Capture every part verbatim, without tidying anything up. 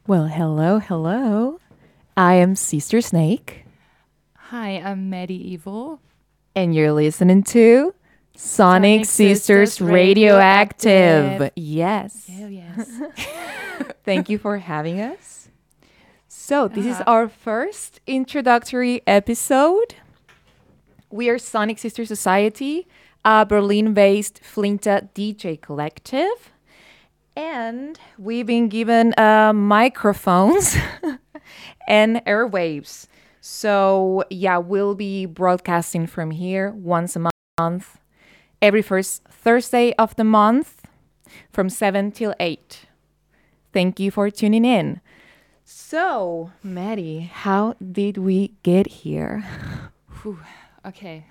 Well, hello, hello. I am Sister Snake, Hi, I'm Medieval. and you're listening to Sonic, Sonic Sisters, Sisters Radioactive. Radioactive. Yes. Hell yes. Thank you for having us. So, this is Uh, our first introductory episode. We are Sonic Sister Society, a Berlin based Flinta D J collective. And we've been given uh, microphones and airwaves. So, yeah, we'll be broadcasting from here once a month, every first Thursday of the month from seven till eight. Thank you for tuning in. So, Maddie, how did we get here? Whew, okay.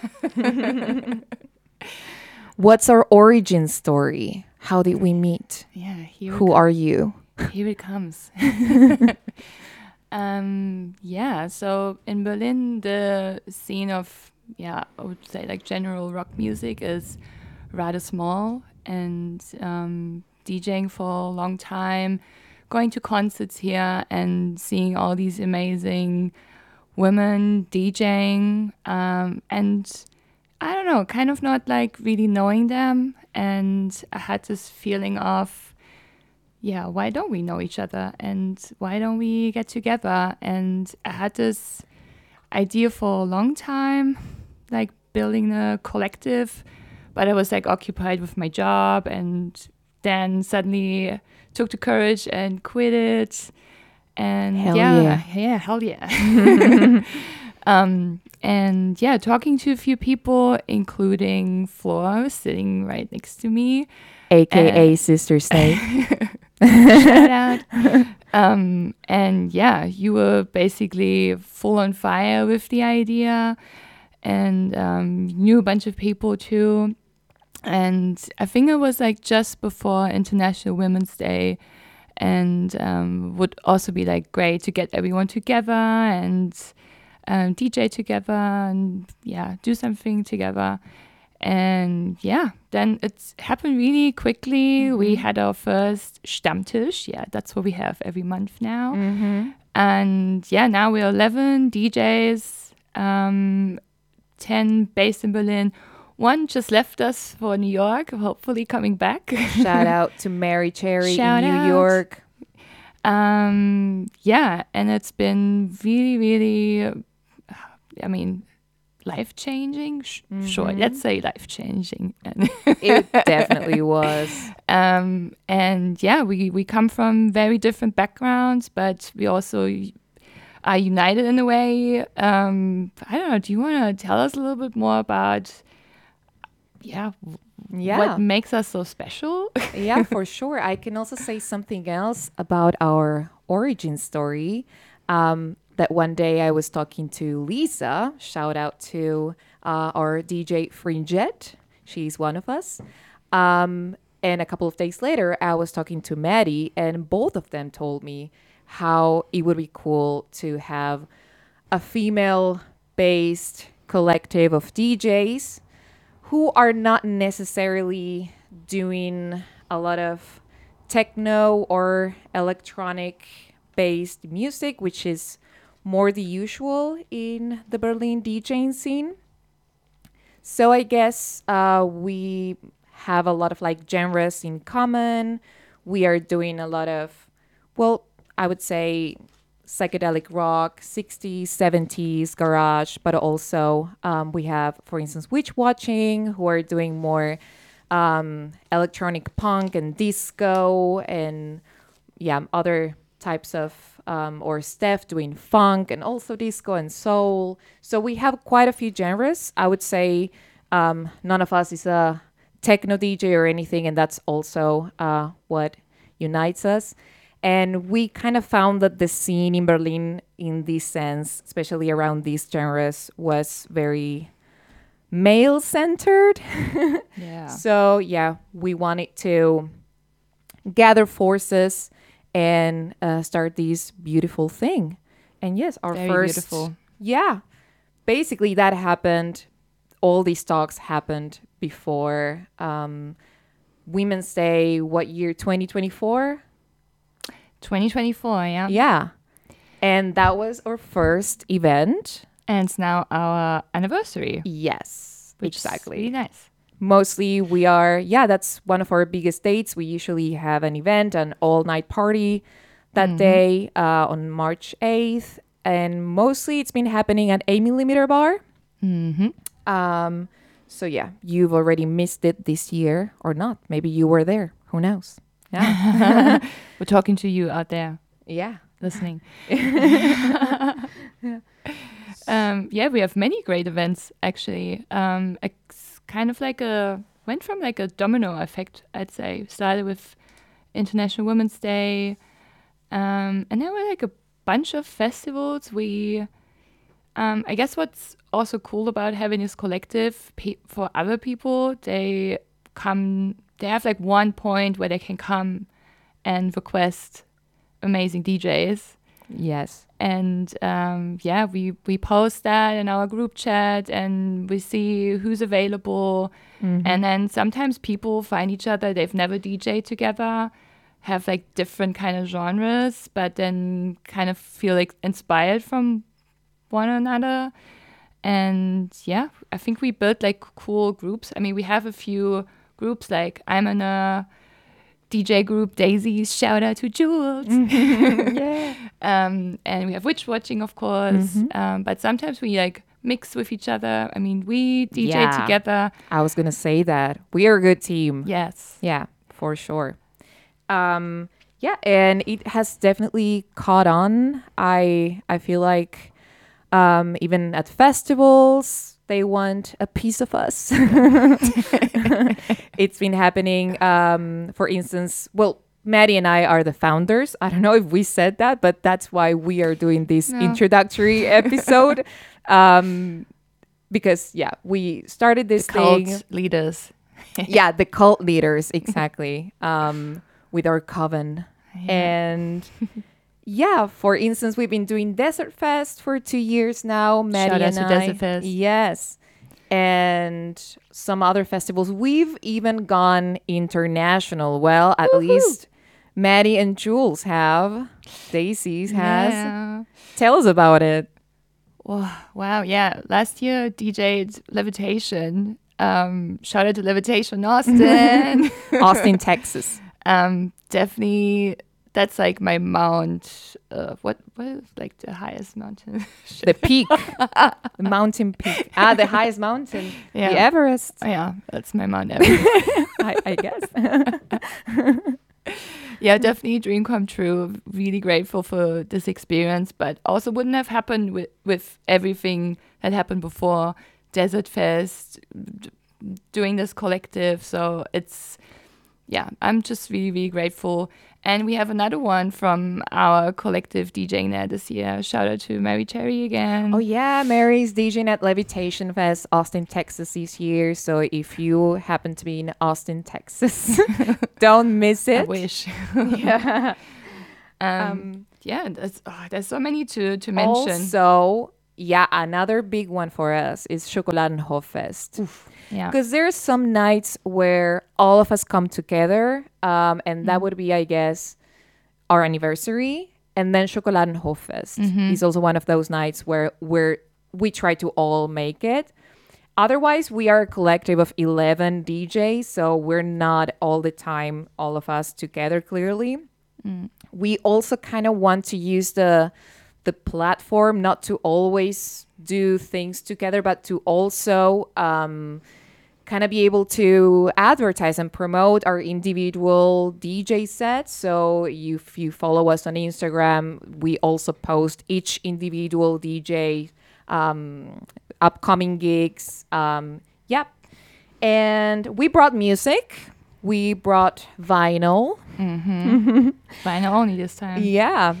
What's our origin story? How did we meet? Yeah, here Who it are you? com- here it comes. um, yeah, so in Berlin, the scene of yeah, I would say like general rock music is rather small, and um, DJing for a long time, going to concerts here and seeing all these amazing women DJing, um, and I don't know, kind of not like really knowing them. And I had this feeling of, yeah, why don't we know each other? And why don't we get together? And I had this idea for a long time, like building a collective, but I was like occupied with my job, and then suddenly took the courage and quit it. And Hell yeah, yeah. yeah, hell yeah. Um, and yeah, talking to a few people, including Flora, sitting right next to me. A K A Uh, Sister Snake. Shout out. Um, and yeah, you were basically full on fire with the idea, and um, knew a bunch of people too. And I think it was like just before International Women's Day, and um, would also be like great to get everyone together and um, D J together and yeah, do something together. And yeah, then it happened really quickly. Mm-hmm. We had our first Stammtisch. Yeah, that's what we have every month now. Mm-hmm. And yeah, now we're eleven D Js, um, ten based in Berlin. One just left us for New York, hopefully coming back. Shout out to Mary Cherry Shout in New out. York. Um, yeah, and it's been really, really, uh, I mean, life changing. Sh- Sure, Mhm. let's say life changing. It definitely was. um, and yeah, we we come from very different backgrounds, but we also y- are united in a way. Um, I don't know. Do you want to tell us a little bit more about, yeah, w- Yeah. what makes us so special? Yeah, for sure. I can also say something else about our origin story. Um, that one day I was talking to Lisa. Shout out to uh, our D J Fringet. She's one of us. Um, and a couple of days later, I was talking to Maddie, and both of them told me how it would be cool to have a female based collective of D Js who are not necessarily doing a lot of techno or electronic based music, which is more the usual in the Berlin DJing scene. So I guess uh, we have a lot of like genres in common. We are doing a lot of, well, I would say psychedelic rock, sixties, seventies, garage, but also um, we have, for instance, Witch Watching, who are doing more um, electronic punk and disco and yeah, other types of, um, or Steph doing funk and also disco and soul. So we have quite a few genres. I would say um, none of us is a techno D J or anything, and that's also uh, what unites us. And we kind of found that the scene in Berlin, in this sense, especially around these genres, was very male centered. Yeah. So, yeah, we wanted to gather forces and uh, start this beautiful thing. And yes, our Very first. beautiful. Yeah, basically that happened. All these talks happened before um, Women's Day, what year? twenty twenty-four? twenty twenty-four, yeah. Yeah. And that was our first event. And it's now our anniversary. Yes, Which exactly. is really nice. Mostly we are, yeah, that's one of our biggest dates. We usually have an event, an all-night party that Mhm. day uh, on March eighth. And mostly it's been happening at A Millimeter Bar. Mm-hmm. Um, so yeah, you've already missed it this year or not. Maybe you were there. Who knows? Yeah. We're talking to you out there yeah. listening. um, yeah, we have many great events actually. Um, it's kind of like a went from like a domino effect, I'd say. Started with International Women's Day, um, and then we're like a bunch of festivals. We, um, I guess, what's also cool about having this collective pe- for other people, they come, they have like one point where they can come and request amazing D Js. Yes. And um, yeah, we, we post that in our group chat and we see who's available. Mhm. And then sometimes people find each other, they've never D J'd together, have like different kind of genres, but then kind of feel like inspired from one another. And yeah, I think we built like cool groups. I mean, we have a few groups, like I'm in a D J group, Daisies, shout out to Jules. yeah. Um, and we have witch watching, of course. Mhm. Um, but sometimes we like mix with each other. I mean, we D J Yeah. together. I was going to say that. We are a good team. Yes. Yeah, for sure. Um, yeah, and it has definitely caught on. I I feel like um, even at festivals, they want a piece of us. It's been happening. Um, for instance, well, Maddie and I are the founders. I don't know if we said that, but that's why we are doing this No. introductory episode. um, because yeah, we started this The cult thing. leaders. Yeah, the cult leaders, exactly. um, with our coven. Yeah. And yeah, for instance, we've been doing Desert Fest for two years now. Maddie Shout out and to I. Desert Fest. Yes. And some other festivals. We've even gone international. Well, at Woohoo. least Maddie and Jules have. Daisy's has. Yeah. Tell us about it. Wow. Wow. Yeah. Last year, D J'd Levitation. Um, shout out to Levitation Austin. Austin, Texas. um, definitely, that's like my mount. Uh, what what is like the highest mountain? The peak. The mountain peak. Ah, the highest mountain. Yeah. The Everest. Oh, yeah, that's my Mount Everest. I, I guess. Yeah, definitely a dream come true. Really grateful for this experience, but also wouldn't have happened with, with everything that happened before. Desert Fest, d- doing this collective. So it's, yeah, I'm just really, really grateful. And we have another one from our collective DJing there this year. Shout out to Mary Cherry again. Oh yeah, Mary's DJing at Levitation Fest, Austin, Texas this year. So if you happen to be in Austin, Texas, don't miss it. I wish. Yeah. um, Um, yeah, there's, oh, there's so many to, to mention. Also, yeah, another big one for us is Schokoladenhof Fest. yeah. Because there's some nights where all of us come together, um, and that Mhm. would be, I guess, our anniversary. And then Schokoladenhof Fest Mhm. is also one of those nights where we're, we try to all make it. Otherwise, we are a collective of eleven D Js, so we're not all the time, all of us together, clearly. Mm. We also kind of want to use the the platform not to always do things together, but to also um, kind of be able to advertise and promote our individual D J sets. So if you follow us on Instagram, we also post each individual D J um, upcoming gigs. Um, yep. And we brought music. We brought vinyl. Mm-hmm. Vinyl only this time. Yeah.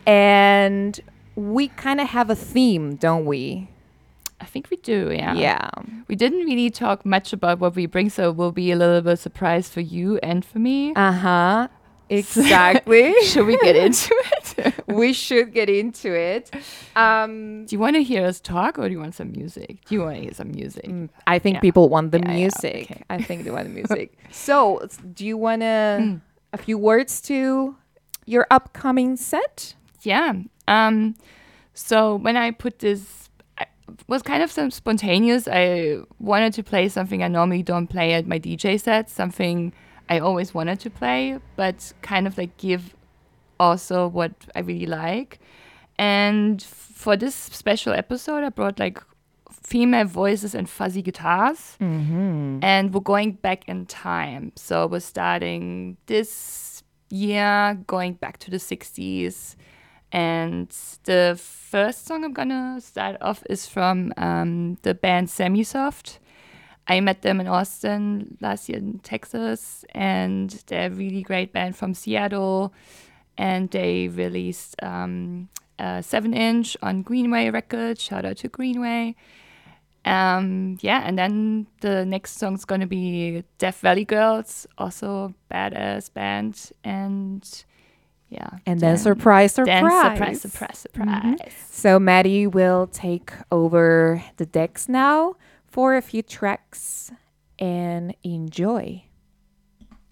And we kind of have a theme, don't we? I think we do, yeah. Yeah. We didn't really talk much about what we bring, so it will be a little bit of a surprise for you and for me. Uh-huh. Exactly. Should we get into it? We should get into it. Um, Do you want to hear us talk or do you want some music? Do you want to hear some music? mm, I think Yeah. people want the Yeah, yeah, music. okay. I think they want the music. So, s- do you want to Mm. a few words to your upcoming set? Yeah. Um, so when I put this, it was kind of some spontaneous. I wanted to play something I normally don't play at my D J sets, something I always wanted to play, but kind of like give also what I really like. And for this special episode, I brought like female voices and fuzzy guitars. Mm-hmm. And we're going back in time. So we're starting this year, going back to the sixties. And the first song I'm gonna start off is from um, the band Semisoft. I met them in Austin last year in Texas, and they're a really great band from Seattle. And they released um, a seven inch on Greenway Records. Shout out to Greenway. Um, yeah, and then the next song's gonna be Death Valley Girls, also badass band, and yeah. And then, then surprise, surprise, then surprise, surprise, surprise. Mm-hmm. So Maddie will take over the decks now for a few tracks and enjoy.